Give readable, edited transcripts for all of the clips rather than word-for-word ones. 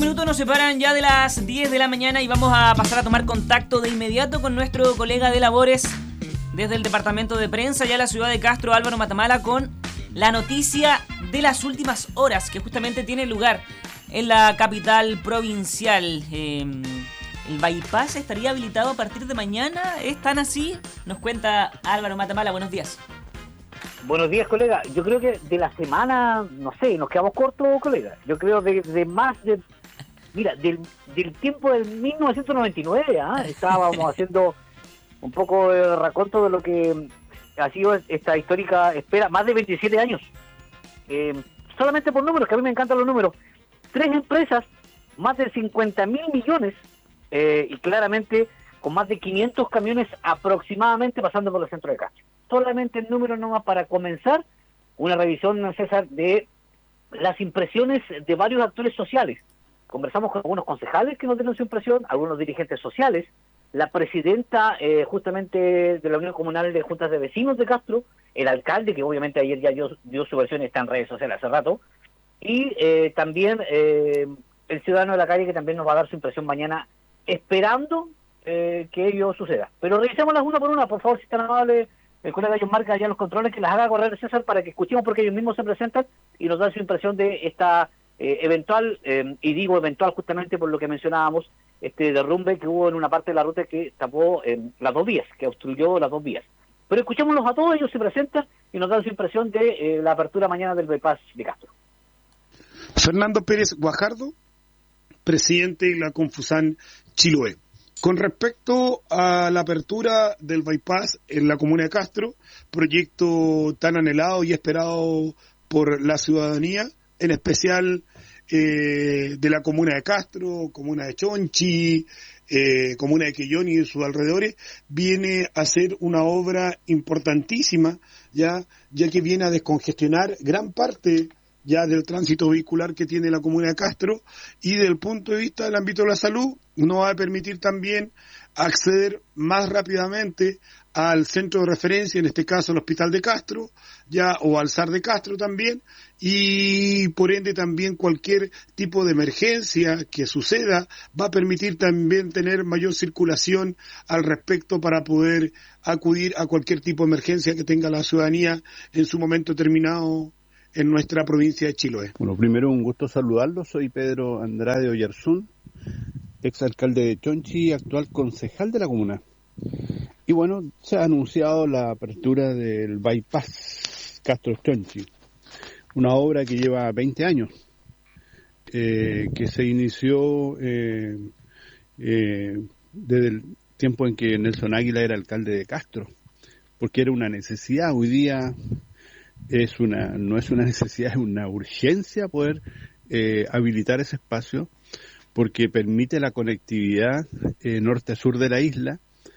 Minutos nos separan ya de las 10 de la mañana y vamos a pasar a tomar contacto de inmediato con nuestro colega de labores desde el departamento de prensa ya la ciudad de Castro, Álvaro Matamala, con la noticia de las últimas horas que justamente tiene lugar en la capital provincial. El bypass estaría habilitado a partir de mañana. ¿Es tan así? Nos cuenta Álvaro Matamala. Buenos días. Buenos días, colega. Yo creo que de la semana, no sé, nos quedamos cortos, colega. Yo creo de más de... Mira, del tiempo del 1999, estábamos haciendo un poco de raconto de lo que ha sido esta histórica espera, más de 27 años. Solamente por números, que a mí me encantan los números. 3 empresas, más de 50.000 millones, y claramente con más de 500 camiones aproximadamente pasando por el centro de Castro. Solamente el número nomás para comenzar una revisión, César, de las impresiones de varios actores sociales. Conversamos con algunos concejales que nos dieron su impresión, algunos dirigentes sociales, la presidenta justamente de la Unión Comunal de Juntas de Vecinos de Castro, el alcalde, que obviamente ayer ya dio su versión y está en redes sociales hace rato, y también el ciudadano de la calle, que también nos va a dar su impresión mañana, esperando que ello suceda. Pero revisémoslas una por una, por favor, si están amables, el colega John Marca allá en los controles, que las haga correr, César, para que escuchemos, porque ellos mismos se presentan y nos dan su impresión de esta eventual, y digo eventual justamente por lo que mencionábamos, este derrumbe que hubo en una parte de la ruta que tapó las 2 vías, que obstruyó las 2 vías. Pero escuchémoslos a todos, ellos se presentan y nos dan su impresión de la apertura mañana del bypass de Castro. Fernando Pérez Guajardo, presidente de la Confusan Chiloé. Con respecto a la apertura del bypass en la comuna de Castro, proyecto tan anhelado y esperado por la ciudadanía, en especial de la comuna de Castro, comuna de Chonchi, comuna de Quillón y de sus alrededores, viene a ser una obra importantísima, ya que viene a descongestionar gran parte ya del tránsito vehicular que tiene la comuna de Castro, y desde el punto de vista del ámbito de la salud nos va a permitir también acceder más rápidamente al centro de referencia, en este caso el Hospital de Castro, ya, o al SAR de Castro también, y por ende también cualquier tipo de emergencia que suceda va a permitir también tener mayor circulación al respecto para poder acudir a cualquier tipo de emergencia que tenga la ciudadanía en su momento determinado en nuestra provincia de Chiloé. Bueno, primero un gusto saludarlo, soy Pedro Andrade Oyarzún, exalcalde de Chonchi y actual concejal de la comuna. Y bueno, se ha anunciado la apertura del bypass Castro-Chonchi, una obra que lleva 20 años, que se inició desde el tiempo en que Nelson Águila era alcalde de Castro, porque era una necesidad. Hoy día no es una necesidad, es una urgencia poder habilitar ese espacio, porque permite la conectividad norte-sur de la isla,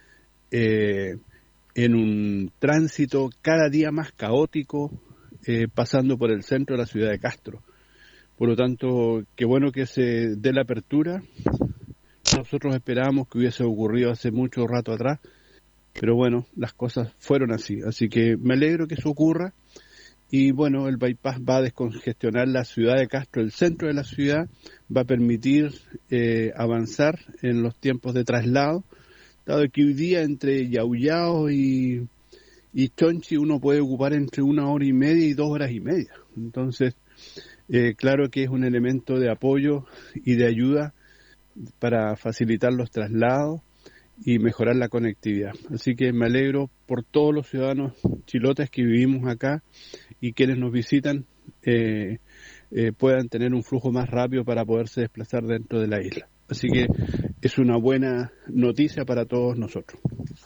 en un tránsito cada día más caótico, pasando por el centro de la ciudad de Castro. Por lo tanto, qué bueno que se dé la apertura. Nosotros esperábamos que hubiese ocurrido hace mucho rato atrás, pero bueno, las cosas fueron así que me alegro que eso ocurra. Y bueno, el bypass va a descongestionar la ciudad de Castro, el centro de la ciudad, va a permitir avanzar en los tiempos de traslado, dado que hoy día entre Yauyao y Chonchi uno puede ocupar entre 1 hora y media y 2 horas y media. Entonces, claro que es un elemento de apoyo y de ayuda para facilitar los traslados y mejorar la conectividad. Así que me alegro por todos los ciudadanos chilotes que vivimos acá y quienes nos visitan puedan tener un flujo más rápido para poderse desplazar dentro de la isla. Así que es una buena noticia para todos nosotros.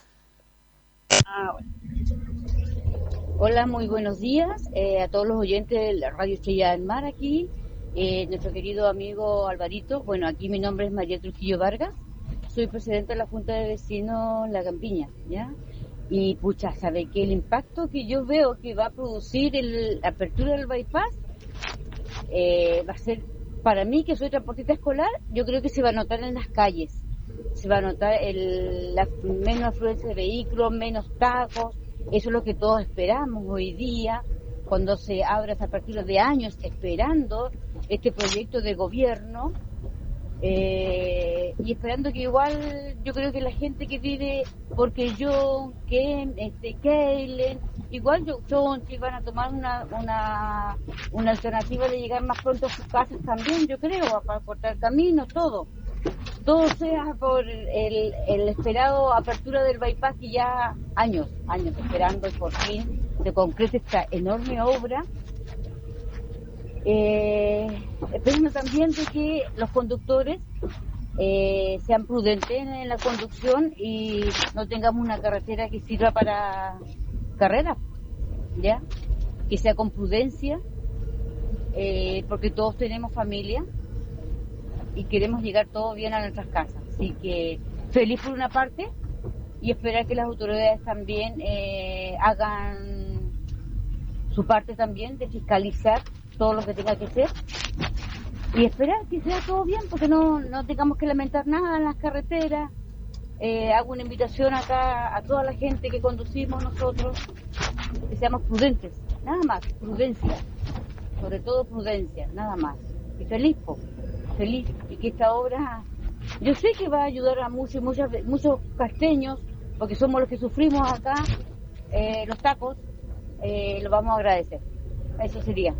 Hola, muy buenos días a todos los oyentes de la Radio Estrella del Mar aquí, nuestro querido amigo Alvarito. Bueno, aquí mi nombre es María Trujillo Vargas, soy presidenta de la Junta de Vecinos La Campiña, ¿ya? Y pucha, ¿sabe qué? El impacto que yo veo que va a producir la apertura del bypass va a ser, para mí que soy transportista escolar, yo creo que se va a notar en las calles, se va a notar la menos afluencia de vehículos, menos tacos. Eso es lo que todos esperamos hoy día, cuando se abra esa apertura de años esperando este proyecto de gobierno, Y esperando que igual, yo creo que la gente que vive, porque yo, Keilen, igual que van a tomar una alternativa de llegar más pronto a sus casas también, yo creo, para cortar camino, todo sea por el esperado apertura del bypass, que ya años esperando y por fin se concrete esta enorme obra. Esperando también de que los conductores sean prudentes en la conducción y no tengamos una carretera que sirva para carreras, ¿ya? Que sea con prudencia, porque todos tenemos familia y queremos llegar todos bien a nuestras casas. Así que feliz por una parte y esperar que las autoridades también hagan su parte también de fiscalizar todo lo que tenga que ser y esperar que sea todo bien, porque no tengamos que lamentar nada en las carreteras. Hago una invitación acá a toda la gente que conducimos nosotros, que seamos prudentes, nada más, prudencia, sobre todo prudencia, nada más. Y feliz, y que esta obra, yo sé que va a ayudar a muchos casteños, porque somos los que sufrimos acá los tacos, lo vamos a agradecer. Eso sería.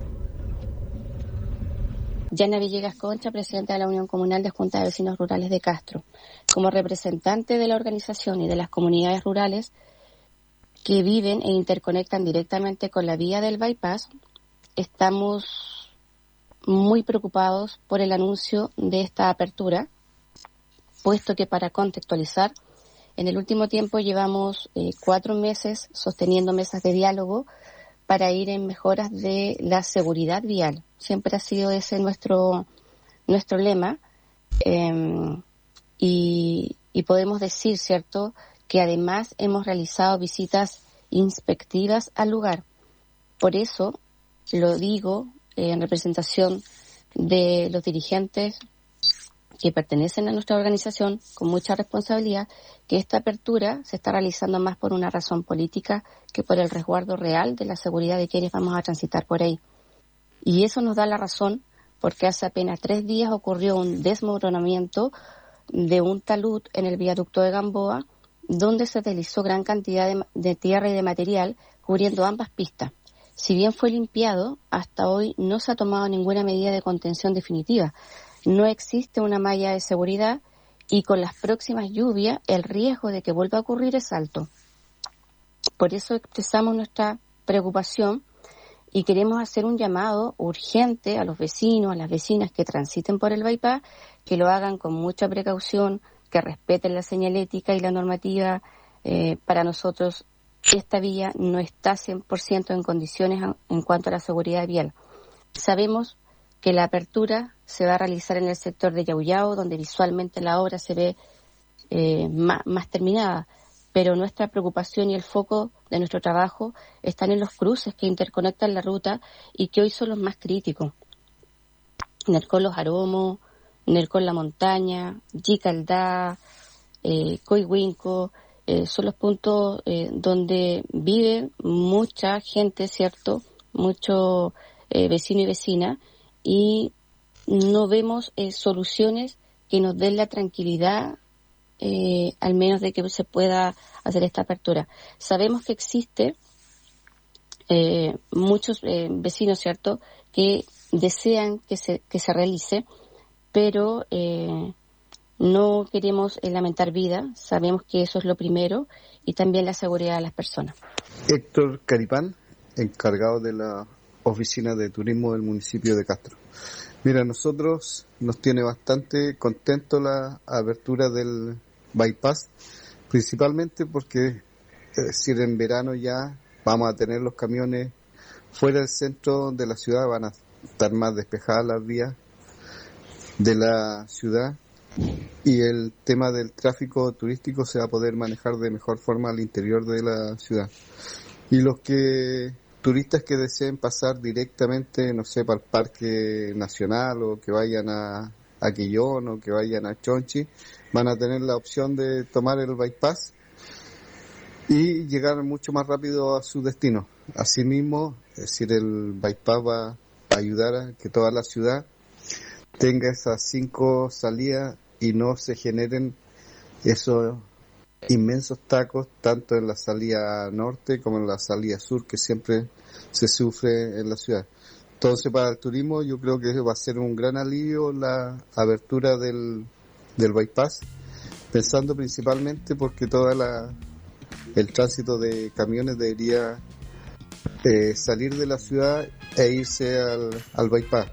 Yana Villegas Concha, presidenta de la Unión Comunal de Junta de Vecinos Rurales de Castro. Como representante de la organización y de las comunidades rurales que viven e interconectan directamente con la vía del bypass, estamos muy preocupados por el anuncio de esta apertura, puesto que, para contextualizar, en el último tiempo llevamos 4 meses sosteniendo mesas de diálogo para ir en mejoras de la seguridad vial. Siempre ha sido ese nuestro lema, y podemos decir, ¿cierto?, que además hemos realizado visitas inspectivas al lugar. Por eso lo digo en representación de los dirigentes que pertenecen a nuestra organización, con mucha responsabilidad, que esta apertura se está realizando más por una razón política que por el resguardo real de la seguridad de quienes vamos a transitar por ahí. Y eso nos da la razón porque hace apenas 3 días ocurrió un desmoronamiento de un talud en el viaducto de Gamboa, donde se deslizó gran cantidad de tierra y de material cubriendo ambas pistas. Si bien fue limpiado, hasta hoy no se ha tomado ninguna medida de contención definitiva. No existe una malla de seguridad y con las próximas lluvias el riesgo de que vuelva a ocurrir es alto. Por eso expresamos nuestra preocupación y queremos hacer un llamado urgente a los vecinos, a las vecinas que transiten por el bypass, que lo hagan con mucha precaución, que respeten la señalética y la normativa. Para nosotros esta vía no está 100% en condiciones en cuanto a la seguridad vial. Sabemos que la apertura se va a realizar en el sector de Yauyao, donde visualmente la obra se ve más terminada, pero nuestra preocupación y el foco de nuestro trabajo están en los cruces que interconectan la ruta y que hoy son los más críticos. Nercón Los Aromos, Nercón La Montaña, Yicaldá, Coihuinco, son los puntos donde vive mucha gente, ¿cierto? Mucho vecino y vecina, y no vemos soluciones que nos den la tranquilidad, al menos de que se pueda hacer esta apertura. Sabemos que existe muchos vecinos, ¿cierto?, que desean que se realice, pero no queremos lamentar vidas. Sabemos que eso es lo primero, y también la seguridad de las personas. Héctor Caripán, encargado de la Oficina de Turismo del municipio de Castro. Mira, nosotros nos tiene bastante contento la apertura del bypass, principalmente porque, es decir, en verano ya vamos a tener los camiones fuera del centro de la ciudad, van a estar más despejadas las vías de la ciudad, y el tema del tráfico turístico se va a poder manejar de mejor forma al interior de la ciudad. Y los turistas que deseen pasar directamente, no sé, para el Parque Nacional, o que vayan a Quillón, o que vayan a Chonchi, van a tener la opción de tomar el bypass y llegar mucho más rápido a su destino. Asimismo, es decir, el bypass va a ayudar a que toda la ciudad tenga esas 5 salidas y no se generen esos inmensos tacos tanto en la salida norte como en la salida sur que siempre se sufre en la ciudad. Entonces, para el turismo yo creo que va a ser un gran alivio la apertura del bypass, pensando principalmente porque el tránsito de camiones debería salir de la ciudad e irse al bypass.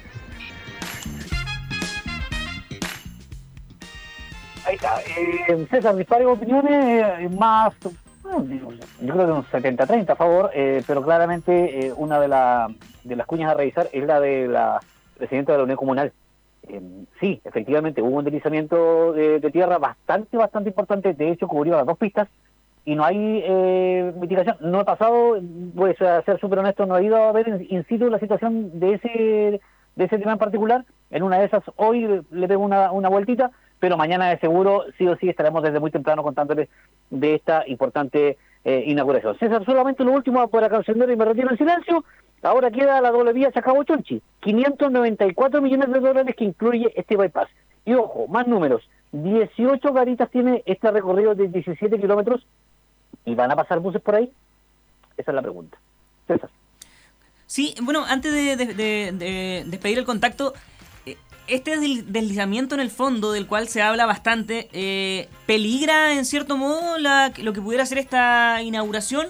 Ahí está. César, dispare opiniones más, bueno, yo creo que un 70-30 a favor, pero claramente una de las cuñas a revisar es la de la presidenta de la Unión Comunal. Sí, efectivamente, hubo un deslizamiento de tierra bastante importante, de hecho cubrió las 2 pistas, y no hay mitigación. No ha pasado, pues a ser súper honesto, no he ido a ver in situ la situación de ese tema en particular. En una de esas, hoy le pego una vueltita, pero mañana de seguro, sí o sí, estaremos desde muy temprano contándoles de esta importante inauguración. César, solamente lo último para cancelar y me retiro en silencio. Ahora queda la doble vía Chacabo-Chonchi, 594 millones de dólares que incluye este bypass. Y ojo, más números, 18 garitas tiene este recorrido de 17 kilómetros, ¿y van a pasar buses por ahí? Esa es la pregunta. César. Sí, bueno, antes de despedir el contacto, este deslizamiento en el fondo, del cual se habla bastante, ¿peligra en cierto modo lo que pudiera ser esta inauguración?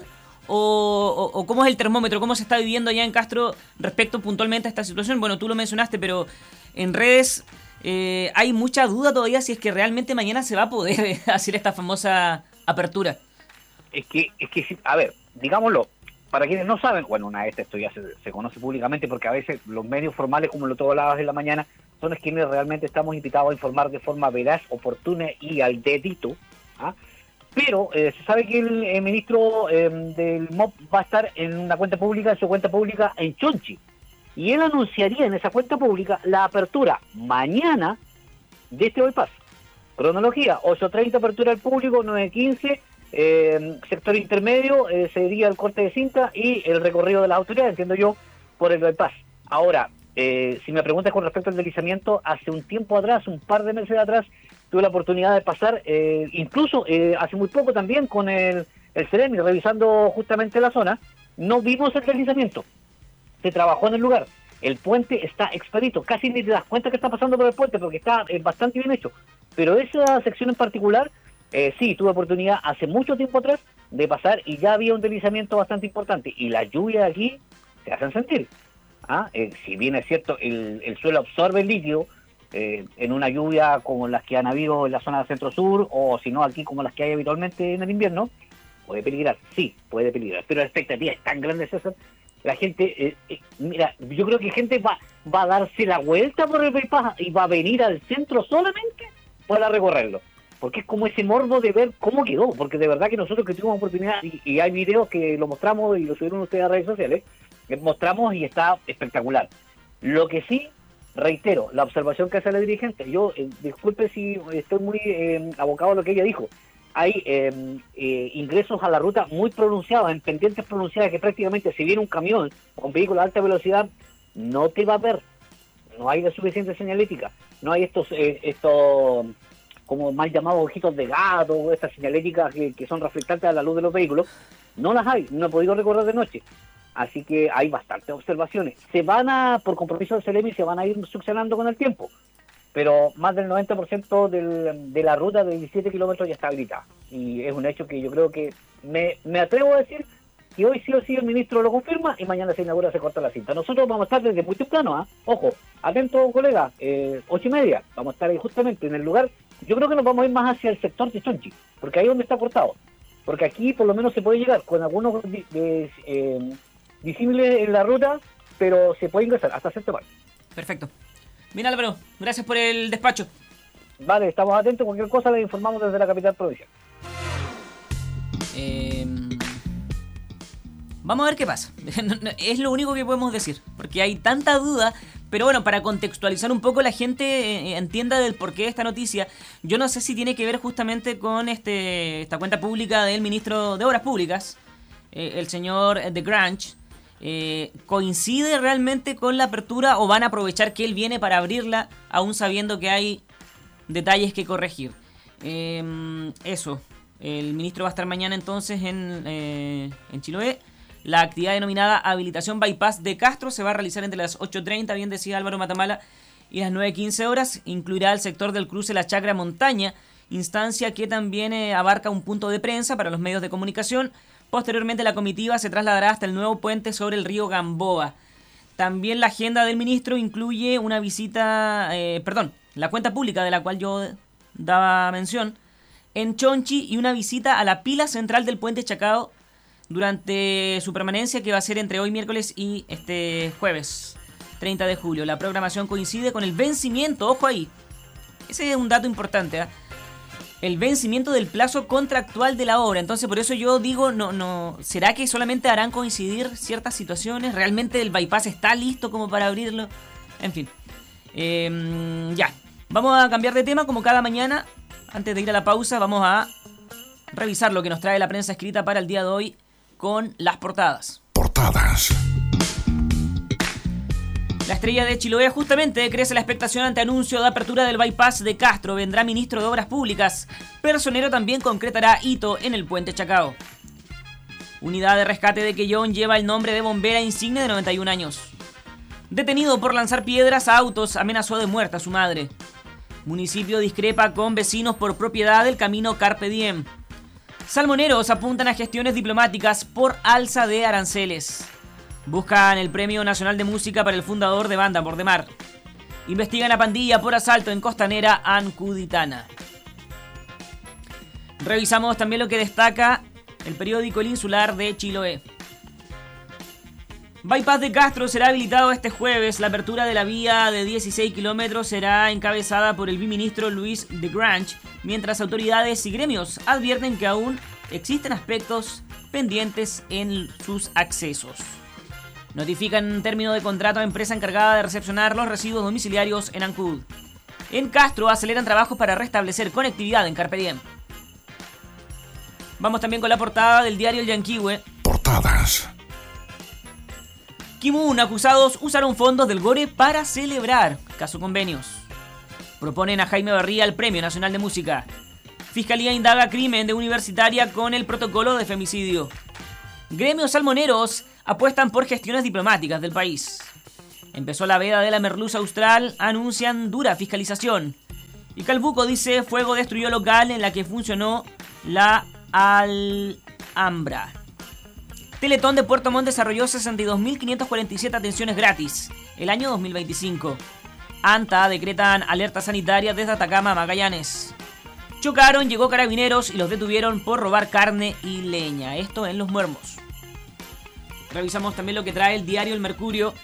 ¿O cómo es el termómetro? ¿Cómo se está viviendo allá en Castro respecto puntualmente a esta situación? Bueno, tú lo mencionaste, pero en redes hay mucha duda todavía si es que realmente mañana se va a poder hacer esta famosa apertura. Es que a ver, digámoslo, para quienes no saben, bueno, una vez esto ya se conoce públicamente porque a veces los medios formales, como lo tú hablabas en la mañana, son quienes realmente estamos invitados a informar de forma veraz, oportuna y al dedito, ¿ah? Pero se sabe que el ministro del MOP va a estar en una cuenta pública, en su cuenta pública en Chonchi, y él anunciaría en esa cuenta pública la apertura mañana de este bypass. Cronología, 8:30 apertura al público, 9:15 sector intermedio, sería el corte de cinta y el recorrido de las autoridades, entiendo yo, por el bypass. Ahora, si me preguntas con respecto al deslizamiento, hace un tiempo atrás, un par de meses atrás, tuve la oportunidad de pasar, incluso hace muy poco también con el Ceremi, revisando justamente la zona, no vimos el deslizamiento, se trabajó en el lugar, el puente está expedito, casi ni te das cuenta que está pasando por el puente porque está bastante bien hecho, pero esa sección en particular, sí, tuve oportunidad hace mucho tiempo atrás de pasar y ya había un deslizamiento bastante importante y las lluvias aquí se hacen sentir. Si bien es cierto, el suelo absorbe el líquido, en una lluvia como las que han habido en la zona del centro-sur, o si no aquí como las que hay habitualmente en el invierno, puede peligrar, sí, puede peligrar, pero la expectativa es tan grande, César, la gente, mira, yo creo que gente va a darse la vuelta por el bypass y va a venir al centro solamente para recorrerlo, porque es como ese morbo de ver cómo quedó, porque de verdad que nosotros que tuvimos oportunidad, y hay videos que lo mostramos y lo subieron ustedes a redes sociales, mostramos y está espectacular. Lo que sí, reitero, la observación que hace la dirigente, yo, disculpe si estoy muy abocado a lo que ella dijo, hay ingresos a la ruta muy pronunciados, en pendientes pronunciadas, que prácticamente si viene un camión o un vehículo de alta velocidad, no te va a ver, no hay la suficiente señalética, no hay estos como mal llamados ojitos de gato, estas señaléticas que son reflectantes a la luz de los vehículos, no las hay, no he podido recorrer de noche. Así que hay bastantes observaciones. Por compromiso del CELEMI, se van a ir succionando con el tiempo. Pero más del 90% de la ruta de 17 kilómetros ya está habilitada. Y es un hecho que yo creo que me atrevo a decir que hoy sí o sí el ministro lo confirma y mañana se inaugura, se corta la cinta. Nosotros vamos a estar desde muy temprano, Ojo, atento colega, 8:30, vamos a estar ahí justamente en el lugar. Yo creo que nos vamos a ir más hacia el sector de Chonchi, porque ahí es donde está cortado. Porque aquí por lo menos se puede llegar con algunos visibles en la ruta, pero se puede ingresar hasta cierto parte. Perfecto. Bien, Álvaro, gracias por el despacho. Vale, estamos atentos, cualquier cosa les informamos desde la capital provincial. Vamos a ver qué pasa. Es lo único que podemos decir, porque hay tanta duda. Pero bueno, para contextualizar un poco, la gente entienda del porqué de esta noticia. Yo no sé si tiene que ver justamente con esta cuenta pública del ministro de Obras Públicas, el señor de Grange, ¿Coincide realmente con la apertura o van a aprovechar que él viene para abrirla, aún sabiendo que hay detalles que corregir? Eso. El ministro va a estar mañana entonces en Chiloé. La actividad denominada Habilitación Bypass de Castro se va a realizar entre las 8:30, bien decía Álvaro Matamala, y las 9:15 horas. Incluirá el sector del cruce La Chacra Montaña, instancia que también abarca un punto de prensa para los medios de comunicación. Posteriormente la comitiva se trasladará hasta el nuevo puente sobre el río Gamboa. También la agenda del ministro incluye una visita, la cuenta pública de la cual yo daba mención, en Chonchi, y una visita a la pila central del puente Chacao durante su permanencia, que va a ser entre hoy miércoles y este jueves 30 de julio. La programación coincide con el vencimiento, ojo ahí, ese es un dato importante, ¿eh? El vencimiento del plazo contractual de la obra. Entonces, por eso yo digo, no, ¿será que solamente harán coincidir ciertas situaciones? ¿Realmente el bypass está listo como para abrirlo? En fin. Ya. Vamos a cambiar de tema como cada mañana. Antes de ir a la pausa, vamos a revisar lo que nos trae la prensa escrita para el día de hoy con las portadas. Portadas. La Estrella de Chiloé, justamente, crece la expectación ante anuncio de apertura del bypass de Castro. Vendrá ministro de Obras Públicas. Personero también concretará hito en el puente Chacao. Unidad de rescate de Quellón lleva el nombre de bombera insigne de 91 años. Detenido por lanzar piedras a autos, amenazó de muerte a su madre. Municipio discrepa con vecinos por propiedad del camino Carpe Diem. Salmoneros apuntan a gestiones diplomáticas por alza de aranceles. Buscan el Premio Nacional de Música para el fundador de Banda Por de Mar. Investigan a pandilla por asalto en Costanera Ancuditana. Revisamos también lo que destaca el periódico El Insular de Chiloé. Bypass de Castro será habilitado este jueves. La apertura de la vía de 16 kilómetros será encabezada por el viceministro Luis de Grange, mientras autoridades y gremios advierten que aún existen aspectos pendientes en sus accesos. Notifican término de contrato a empresa encargada de recepcionar los residuos domiciliarios en Ancud. En Castro aceleran trabajos para restablecer conectividad en Carpe Diem. Vamos también con la portada del diario El Yanquihue. Portadas. Kimun, acusados usaron fondos del Gore para celebrar. Caso convenios. Proponen a Jaime Barría el Premio Nacional de Música. Fiscalía indaga crimen de universitaria con el protocolo de femicidio. Gremios salmoneros apuestan por gestiones diplomáticas del país. Empezó la veda de la merluza austral, anuncian dura fiscalización. Y Calbuco dice, fuego destruyó local en la que funcionó la Alhambra. Teletón de Puerto Montt desarrolló 62.547 atenciones gratis el año 2025. ANTA decretan alerta sanitaria desde Atacama a Magallanes. Chocaron, llegó Carabineros y los detuvieron por robar carne y leña. Esto en Los Muermos. Revisamos también lo que trae el diario El Mercurio.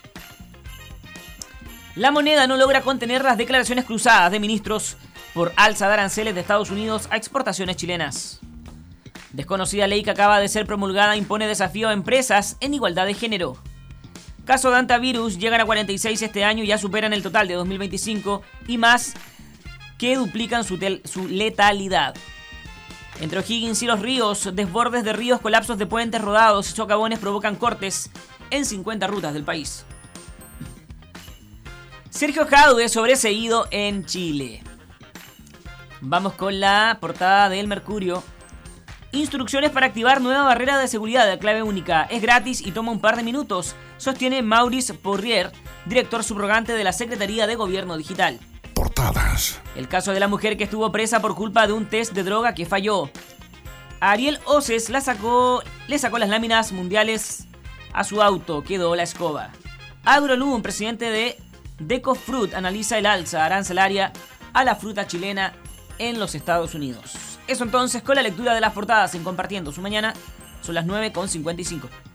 La Moneda no logra contener las declaraciones cruzadas de ministros por alza de aranceles de Estados Unidos a exportaciones chilenas. Desconocida ley que acaba de ser promulgada impone desafío a empresas en igualdad de género. Caso de antivirus llegan a 46 este año y ya superan el total de 2025 y más que duplican su letalidad. Entre O'Higgins y Los Ríos, desbordes de ríos, colapsos de puentes rodados y socavones provocan cortes en 50 rutas del país. Sergio Jadue sobreseído en Chile. Vamos con la portada del Mercurio. Instrucciones para activar nueva barrera de seguridad de clave única. Es gratis y toma un par de minutos, sostiene Maurice Poirier, director subrogante de la Secretaría de Gobierno Digital. Portadas. El caso de la mujer que estuvo presa por culpa de un test de droga que falló. Ariel Oces le sacó las láminas mundiales a su auto, quedó la escoba. Agrolum, presidente de Decofruit, analiza el alza arancelaria a la fruta chilena en los Estados Unidos. Eso entonces con la lectura de las portadas en Compartiendo su Mañana. Son las 9:55.